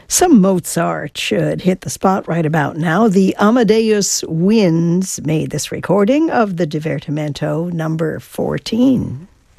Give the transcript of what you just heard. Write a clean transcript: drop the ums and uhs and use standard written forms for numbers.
Some Mozart should hit the spot right about now. The Amadeus Winds made this recording of the Divertimento number 14.